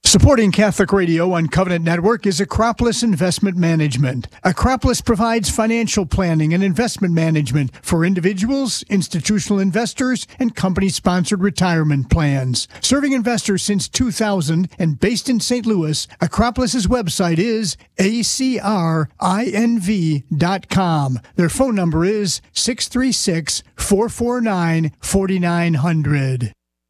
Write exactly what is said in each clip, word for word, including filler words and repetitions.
Supporting Catholic Radio on Covenant Network is Acropolis Investment Management. Acropolis provides financial planning and investment management for individuals, institutional investors, and company-sponsored retirement plans. Serving investors since two thousand and based in Saint Louis, Acropolis's website is A C R I N V dot com. Their phone number is six three six, four four nine, four nine zero zero.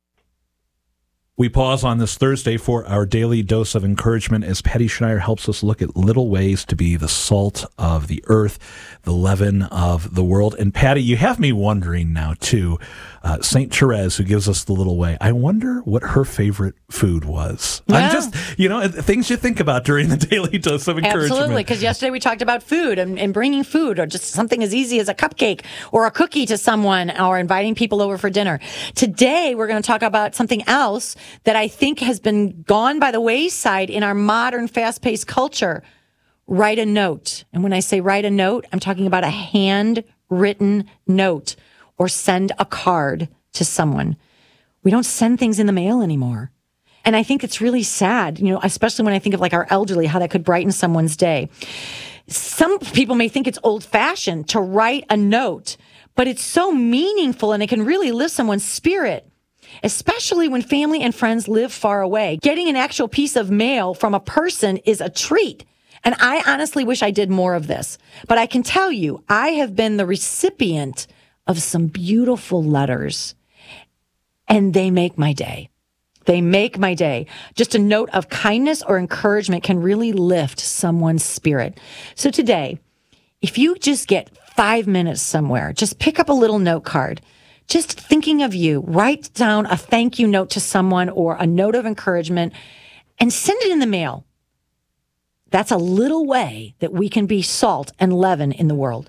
We pause on this Thursday for our daily dose of encouragement as Patty Schneider helps us look at little ways to be the salt of the earth, the leaven of the world. And Patty, you have me wondering now, too, uh, Saint Therese, who gives us the little way, I wonder what her favorite food was. Yeah. I'm just, you know, things you think about during the daily dose of encouragement. Absolutely, because yesterday we talked about food and, and bringing food or just something as easy as a cupcake or a cookie to someone or inviting people over for dinner. Today, we're going to talk about something else that I think has been gone by the wayside in our modern fast-paced culture. Write a note. And when I say write a note, I'm talking about a handwritten note or send a card to someone. We don't send things in the mail anymore. And I think it's really sad, you know, especially when I think of like our elderly, how that could brighten someone's day. Some people may think it's old-fashioned to write a note, but it's so meaningful and it can really lift someone's spirit, especially when family and friends live far away. Getting an actual piece of mail from a person is a treat. And I honestly wish I did more of this. But I can tell you, I have been the recipient of some beautiful letters, and they make my day. They make my day. Just a note of kindness or encouragement can really lift someone's spirit. So today, if you just get five minutes somewhere, just pick up a little note card. Just thinking of you, write down a thank you note to someone or a note of encouragement and send it in the mail. That's a little way that we can be salt and leaven in the world.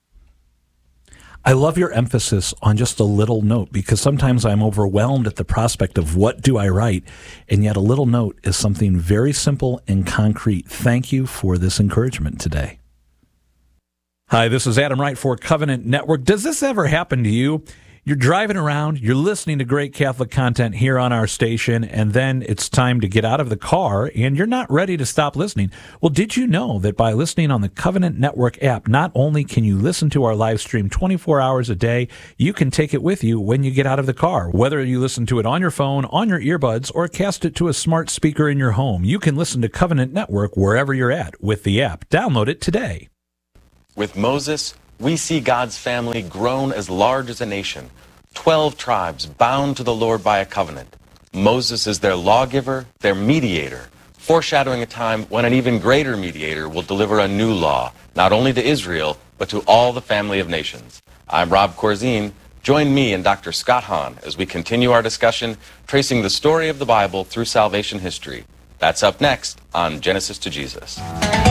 I love your emphasis on just a little note because sometimes I'm overwhelmed at the prospect of what do I write, and yet a little note is something very simple and concrete. Thank you for this encouragement today. Hi, this is Adam Wright for Covenant Network. Does this ever happen to you? You're driving around, you're listening to great Catholic content here on our station, and then it's time to get out of the car, and you're not ready to stop listening. Well, did you know that by listening on the Covenant Network app, not only can you listen to our live stream twenty-four hours a day, you can take it with you when you get out of the car. Whether you listen to it on your phone, on your earbuds, or cast it to a smart speaker in your home, you can listen to Covenant Network wherever you're at with the app. Download it today. With Moses, we see God's family grown as large as a nation. Twelve tribes bound to the Lord by a covenant. Moses is their lawgiver, their mediator, foreshadowing a time when an even greater mediator will deliver a new law, not only to Israel, but to all the family of nations. I'm Rob Corzine. Join me and Doctor Scott Hahn as we continue our discussion, tracing the story of the Bible through salvation history. That's up next on Genesis to Jesus.